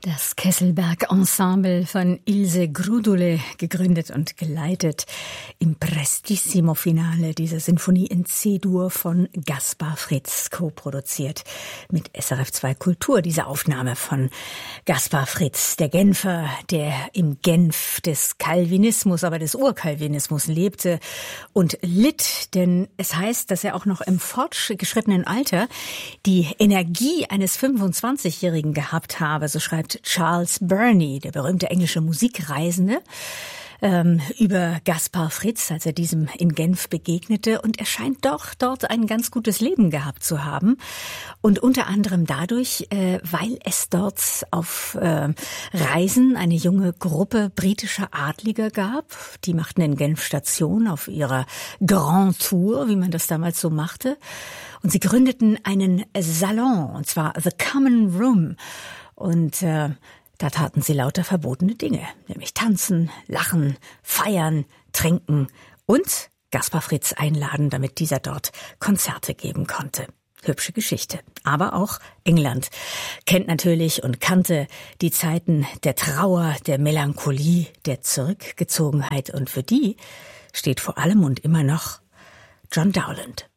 Das Kesselberg-Ensemble von Ilse Grudule, gegründet und geleitet im Prestissimo-Finale dieser Sinfonie in C-Dur von Gaspar Fritz, co-produziert mit SRF 2 Kultur. Diese Aufnahme von Gaspar Fritz, der Genfer, der im Genf des Calvinismus, aber des Urkalvinismus lebte und litt, denn es heißt, dass er auch noch im fortgeschrittenen Alter die Energie eines 25-Jährigen gehabt habe, so schreibt Charles Burney, der berühmte englische Musikreisende, über Gaspar Fritz, als er diesem in Genf begegnete. Und er scheint doch dort ein ganz gutes Leben gehabt zu haben. Und unter anderem dadurch, weil es dort auf Reisen eine junge Gruppe britischer Adliger gab. Die machten in Genf Station auf ihrer Grand Tour, wie man das damals so machte. Und sie gründeten einen Salon, und zwar The Common Room. Und da taten sie lauter verbotene Dinge, nämlich tanzen, lachen, feiern, trinken und Gaspar Fritz einladen, damit dieser dort Konzerte geben konnte. Hübsche Geschichte. Aber auch England kennt natürlich und kannte die Zeiten der Trauer, der Melancholie, der Zurückgezogenheit. Und für die steht vor allem und immer noch John Dowland.